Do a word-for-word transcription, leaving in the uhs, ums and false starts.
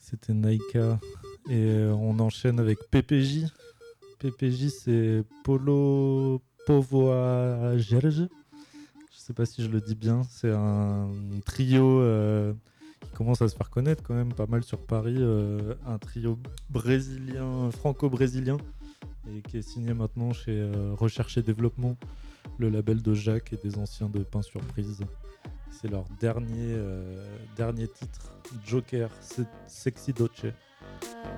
C'était Naika. Et euh, on enchaîne avec P P J. P P J, c'est Polo Povoajerj. Je sais pas si je le dis bien. C'est un trio euh, qui commence à se faire connaître quand même pas mal sur Paris. Euh, un trio brésilien, franco-brésilien, et qui est signé maintenant chez euh, Recherche et Développement, le label de Jacques et des anciens de Pain Surprise. C'est leur dernier, euh, dernier titre, Joker, c'est Sexy Doce.